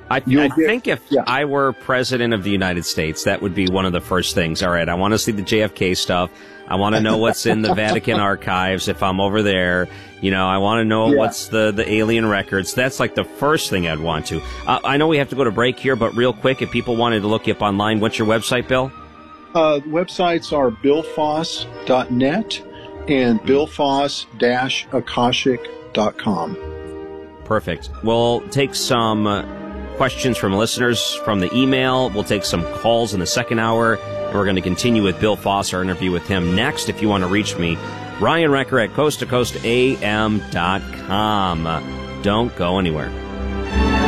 I think if I were president of the United States, that would be one of the first things. All right, I want to see the JFK stuff. I want to know what's in the Vatican archives if I'm over there. You know, I want to know what's the alien records. That's like the first thing I'd want to. I know we have to go to break here, but real quick, if people wanted to look you up online, what's your website, Bill? Websites are billfoss.net and billfoss-akashic.com. Perfect. We'll take some questions from listeners from the email. We'll take some calls in the second hour, and we're going to continue with Bill Foss, our interview with him next. If you want to reach me, Ryan Wrecker at coasttocoastam.com. Don't go anywhere.